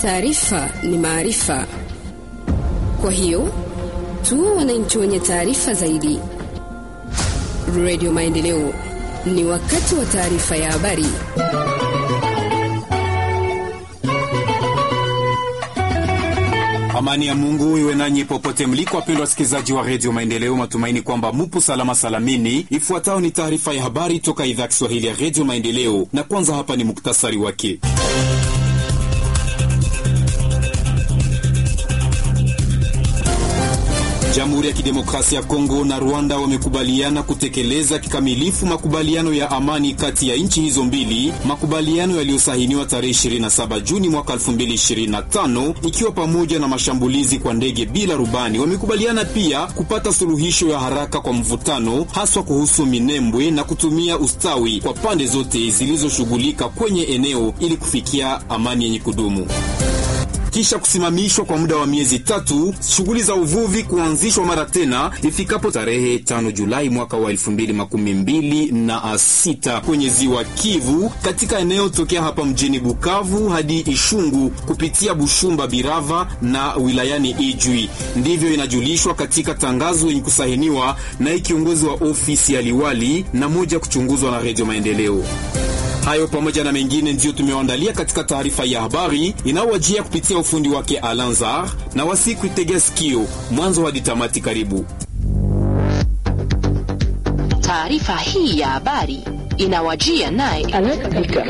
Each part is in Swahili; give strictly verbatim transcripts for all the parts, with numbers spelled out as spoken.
taarifa ni maarifa. Kwa hiyo tuwe wananchi wenye taarifa zaidi. Radio Maendeleo, ni wakati wa taarifa ya habari. Amani ya Mungu iwe nanyi popote mliko, wapendwa wasikilizaji wa Radio Maendeleo. Matumaini kwamba mupo salama salamini. Ifuatayo ni taarifa ya habari toka idhaa ya Kiswahili ya Radio Maendeleo, na kwanza hapa ni muktasari wake. Jamhuri ya Kidemokrasia ya Kongo na Rwanda wamekubaliana kutekeleza kikamilifu makubaliano ya amani kati ya nchi hizo mbili, makubaliano yaliyosahiniwa tarehe ishirini na saba Juni mwaka elfu mbili ishirini na tano, ikiwa pamoja na mashambulizi kwa ndege bila rubani. Wamekubaliana pia kupata suluhisho ya haraka kwa mvutano, haswa kuhusu Minembwe, na kutumia ustawi kwa pande zote zilizoshughulika kwenye eneo ili kufikia amani yenye kudumu. Kisha kusimamishwa kwa muda wa miezi tatu, shughuli za uvuvi kuanzishwa mara tena ifikapo tarehe tano Julai mwaka wa elfu mbili makumi mbili na sita kwenye ziwa Kivu, katika eneo tokea hapa mjini Bukavu hadi Ishungu kupitia Bushumba, Birava na wilayani Ijwi. Ndivyo inajulishwa katika tangazo yenye kusahiniwa na kiongozi wa ofisi ya liwali na moja kuchunguzwa na Radio Maendeleo. Hayo pamoja na mengine ndio tumewaandalia katika taarifa ya habari inawajia kupitia ufundi wake Alanzar, na wasiku itegea sikio mwanzo hadi tamati. Karibu. Taarifa hii ya habari inawajia naye Alaka.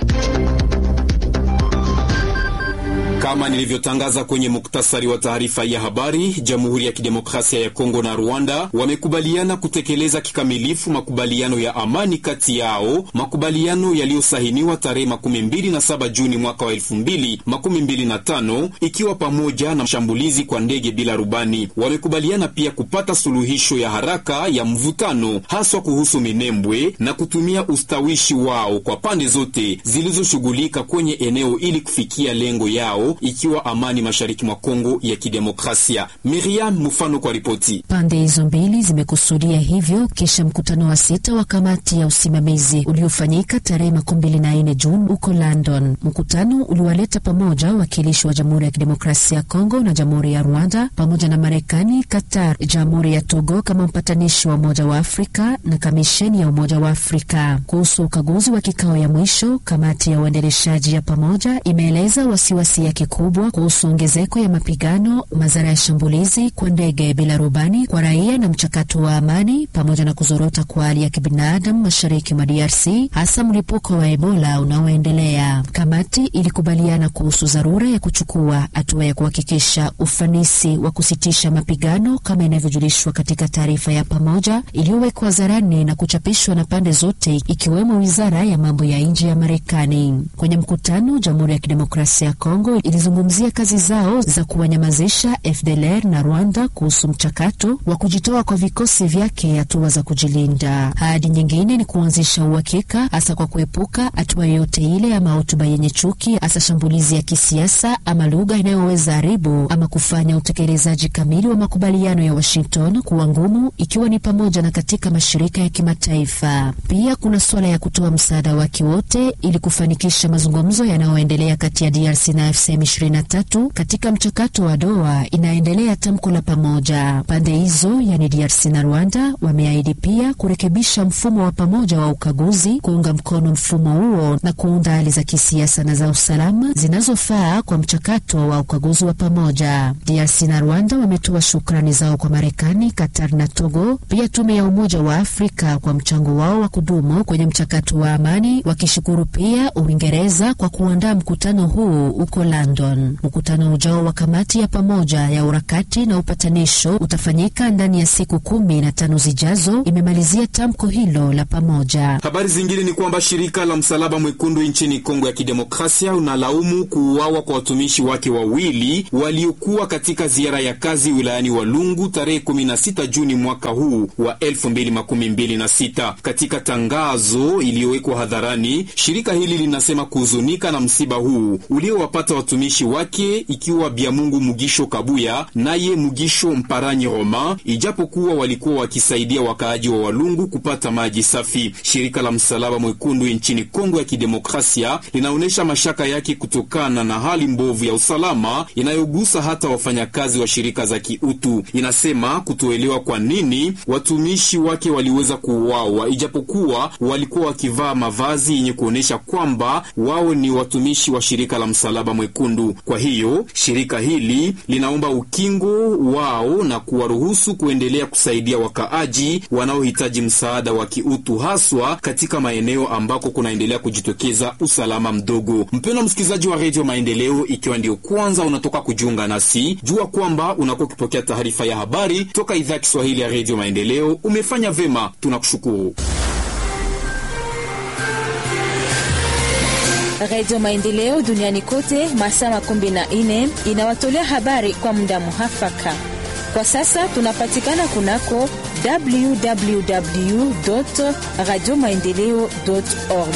Kama nilivyotangaza kwenye muktasari wa taarifa ya habari, Jamhuri ya Kidemokrasia ya Kongo na Rwanda wamekubaliana kutekeleza kikamilifu makubaliano ya amani kati yao, makubaliano yaliyosahiniwa tarehe makumi mbili na saba Juni mwaka wa elfu mbili makumi mbili na tano, ikiwa pamoja na mashambulizi kwa ndege bila rubani. Wamekubaliana pia kupata suluhisho ya haraka ya mvutano, haswa kuhusu Minembwe, na kutumia ustawishi wao kwa pande zote zilizoshughulika kwenye eneo ili kufikia lengo yao, ikiwa amani mashariki mwa Kongo ya Kidemokrasia. Miriam Mufano kwa ripoti. Pande hizo mbili zimekusudia hivyo kisha mkutano wa sita wa kamati ya usimamizi uliofanyika tarehe makumi mbili na nne Juni huko London. Mkutano uliwaleta pamoja wakilishi wa Jamhuri ya Kidemokrasia ya Kongo na Jamhuri ya Rwanda pamoja na Marekani, Qatar, Jamhuri ya Togo kama mpatanishi wa Umoja wa Afrika na Kamisheni ya Umoja wa Afrika. Kuhusu ukaguzi wa kikao ya mwisho, kamati ya uendeleshaji ya pamoja imeeleza wasiwasi ya kikubwa kuhusu ongezeko ya mapigano, madhara ya shambulizi kwa ndege bila rubani kwa raia na mchakato wa amani, pamoja na kuzorota kwa hali ya kibinadamu mashariki mwa D R C, hasa mlipuko wa Ebola unaoendelea. Kamati ilikubaliana kuhusu dharura ya kuchukua hatua ya kuhakikisha ufanisi wa kusitisha mapigano kama inavyojulishwa katika taarifa ya pamoja iliyowekwa hadharani na kuchapishwa na pande zote, ikiwemo Wizara ya Mambo ya Nje ya Marekani. Kwenye mkutano, Jamhuri ya Kidemokrasia ya Kongo ilizungumzia kazi zao za kuwanyamazisha F D L R na Rwanda kuhusu mchakato wa kujitoa kwa vikosi vyake, hatua za kujilinda. Hadi nyingine ni kuanzisha uhakika, hasa kwa kuepuka hatua yoyote ile ama hotuba yenye chuki, hasa shambulizi ya kisiasa ama lugha inayoweza haribu ama kufanya utekelezaji kamili wa makubaliano ya Washington kuwa ngumu, ikiwa ni pamoja na katika mashirika ya kimataifa. Pia kuna suala ya kutoa msaada wake wote ili kufanikisha mazungumzo yanayoendelea kati ya D R C na F C M ishirini na tatu katika mchakato wa Doha. Inaendelea tamko la pamoja. Pande hizo yani D R C na Rwanda wameahidi pia kurekebisha mfumo wa pamoja wa ukaguzi, kuunga mkono mfumo huo na kuunda hali za kisiasa na za usalama zinazofaa kwa mchakato wa ukaguzi wa pamoja. D R C na Rwanda wametoa shukrani zao kwa Marekani, Qatar na Togo, pia tume ya Umoja wa Afrika kwa mchango wao wa kudumu kwenye mchakato wa amani, wakishukuru pia Uingereza kwa kuandaa mkutano huu uko London. Mkutano ujao wa kamati ya pamoja ya urakati na upatanisho utafanyika ndani ya siku kumi na tano zijazo, imemalizia tamko hilo la pamoja. Habari zingine ni kwamba shirika la Msalaba Mwekundu nchini Kongo ya Kidemokrasia unalaumu kuuawa kwa watumishi wake wawili waliokuwa katika ziara ya kazi wilayani Walungu tarehe kumi na sita Juni mwaka huu wa elfu mbili makumi mbili na sita. Katika tangazo iliyowekwa hadharani, shirika hili linasema kuhuzunika na msiba huu uliowapata watumishi watumishi wake ikiwa Biamungu Mugisho Kabuya naye Mugisho Mparanyi Roma, ijapokuwa walikuwa wakisaidia wakaaji wa Walungu kupata maji safi. Shirika la Msalaba Mwekundu nchini Kongo ya Kidemokrasia linaonesha mashaka yake kutokana na hali mbovu ya usalama inayogusa hata wafanyakazi wa shirika za kiutu. Inasema kutoelewa kwa nini watumishi wake waliweza kuuawa ijapokuwa walikuwa wakivaa mavazi yenye kuonesha kwamba wao ni watumishi wa shirika la Msalaba Mwekundu. Kwa hiyo shirika hili linaomba ukingo wao na kuwaruhusu kuendelea kusaidia wakaaji wanaohitaji msaada wa kiutu, haswa katika maeneo ambako kunaendelea kujitokeza usalama mdogo. Mpendwa msikilizaji wa Radio Maendeleo, ikiwa ndio kwanza unatoka kujiunga nasi, jua kwamba unakuwa ukipokea taarifa ya habari toka idhaa ya Kiswahili ya Radio Maendeleo. Umefanya vema, tunakushukuru. Radio Maendeleo duniani kote masaa makumi na nne inawatolea habari kwa muda muhafaka. Kwa sasa tunapatikana kunako w w w dot radio maendeleo dot org.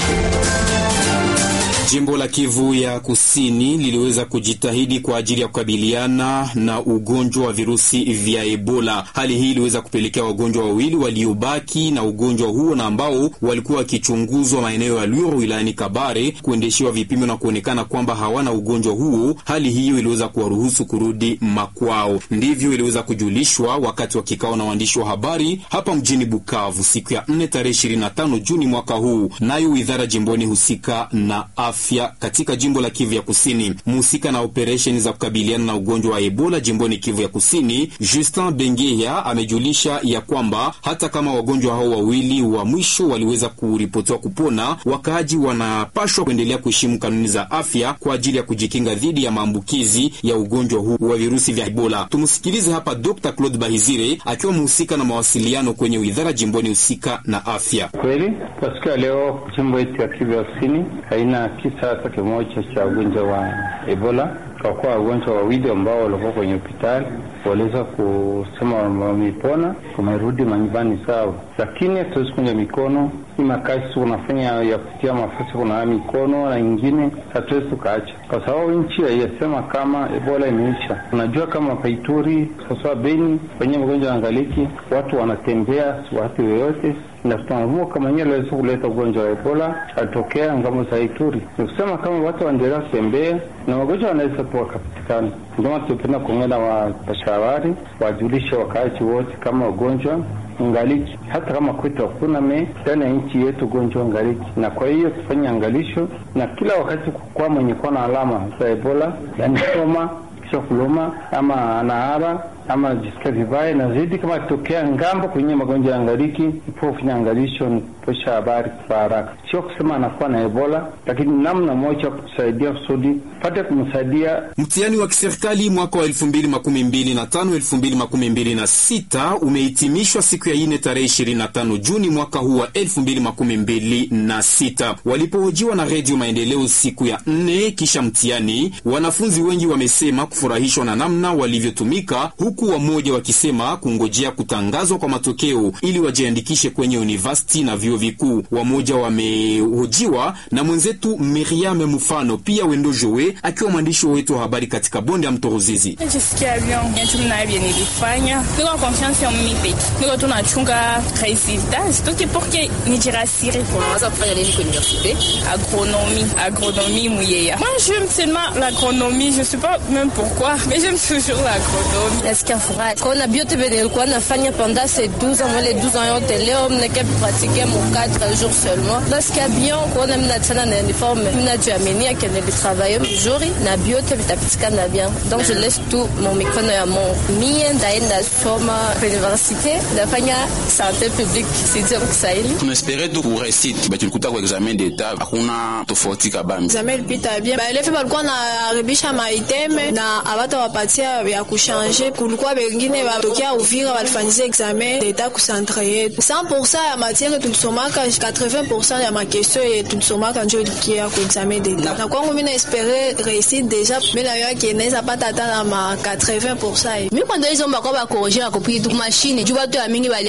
Jimbo la Kivu ya Kusini liliweza kujitahidi kwa ajili ya kukabiliana na ugonjwa wa virusi vya Ebola. Hali hii iliweza kupelekea wagonjwa wawili waliobaki na ugonjwa huo na ambao walikuwa wakichunguzwa maeneo ya Lwiro wilayani Kabare kuendeshewa vipimo na kuonekana kwamba hawana ugonjwa huo. Hali hiyo iliweza kuwaruhusu kurudi makwao. Ndivyo iliweza kujulishwa wakati wa kikao na waandishi wa habari hapa mjini Bukavu siku ya nne tarehe ishirini na tano Juni mwaka huu. Nayo idara jimboni husika na afya katika jimbo la Kivu ya Kusini, muhusika na operesheni za kukabiliana na ugonjwa wa Ebola jimboni Kivu ya Kusini, Justin Bengeya amejulisha ya kwamba hata kama wagonjwa hao wawili wa mwisho waliweza kuripotiwa kupona, wakaaji wanapashwa kuendelea kuheshimu kanuni za afya kwa ajili ya kujikinga dhidi ya maambukizi ya ugonjwa huu wa virusi vya Ebola. Tumsikilize hapa Doctor Claude Bahizire akiwa muhusika na mawasiliano kwenye idara jimboni husika na afya. Kweli kwa siku ya leo jimbo yetu ya Kivu ya Kusini haina kisa hata kimoja cha ugonjwa wa Ebola. Kwa kuwa wagonjwa wawili ambao walikuwa kwenye hospitali waliweza kusema wamepona, kumerudi manyumbani sawa. Lakini hatuwezi kunja mikono, hii makazi tunafanya ya kutia mafasi kuna mikono na ingine hatuwezi tukaacha. Kwa sababu nchi haiyasema kama Ebola imeisha. Unajua kama Paituri, sasa Beni, kwenye mgonjwa angaliki, watu wanatembea watu yoyote na tunaamua kama nyele leo kuleta ugonjwa wa Ebola atokea ngamo za Ituri. Nikusema kama watu waendelea kutembea na wagonjwa wanaweza kuwa kapatikana. Ndio maana tunapenda kuongea wa pashawari wajulishe wakaaji wote kama ugonjwa ngaliki, hata kama kwetu hakuna me ndani ya nchi yetu ugonjwa ngaliki. Na kwa hiyo tufanye angalisho na kila wakati kwa mwenye kwa na alama za Ebola, yani soma kisha kuloma ama anahara ama jisikia vibaya na zaidi kama tokea ngambo kwenye magonjwa ya ngaliki, ipo kufanya angalisho ni posha habari kwa haraka. Sio kusema anakuwa na Ebola, lakini namna moja kutusaidia kusudi pate kumsaidia. Mtihani wa kiserikali mwaka wa elfu mbili makumi mbili na tano elfu mbili makumi mbili na sita umehitimishwa siku ya ine tarehe ishirini na tano Juni mwaka huu wa elfu mbili makumi mbili na sita. Walipohojiwa na Radio Maendeleo siku ya nne kisha mtihani, wanafunzi wengi wamesema kufurahishwa na namna walivyotumika, huku wamoja wakisema kungojea kutangazwa kwa matokeo ili wajiandikishe kwenye university na vyuo vikuu. Wamoja wamehojiwa na mwenzetu Miriam Mufano pia Wendo Joe akiwa mwandishi wetu wa habari katika bonde ya Mto Ruzizi. Najisikia bien, yetu na bien nilifanya. Niko confiance en mimi peke. Niko tunachunga résultats, donc pour que nijirasire. Unaanza kufanya nini kwenye université? Agronomie, agronomie mouyeya. Moi j'aime seulement l'agronomie, je sais pas même pourquoi, mais j'aime toujours l'agronomie. Nasikia furaha. Kuna biote vile nilikuwa nafanya pendant ces douze ans, moi les douze ans yote leo mneke pratiquer mon quatre jours seulement. Nasikia bien kuona mimi natana na uniforme, mimi najiaminia que nili travailler mzuri na biote vitapitikana bien. Donc je laisse tout mon mikono ya mon mie ndaenda soma université nafanya santé publique sixième Kiswahili. Tunespérer tu kuresite ba tulikuta kwa examen d'état hakuna tofauti kabambi. Examen ilipita bien. Ba elefu walikuwa na haribisha maiteme na abata wapatia ya kuchanger. Kulikuwa wengine watokea Uvira walifanyia examen d'état kucentre yetu. cent pour cent ya matière tulisomaka, quatre-vingts pour cent ya ma question yetu tulisomaka ndio ilikia kwa examen d'état. Na kwangu mimi na espérer réussir déjà, mais na yaki inaweza pata hata na ma quatre-vingts pour cent. Mimi kwa ndio hizo mbako ba corriger na kupiga machine. Juu watu ya mingi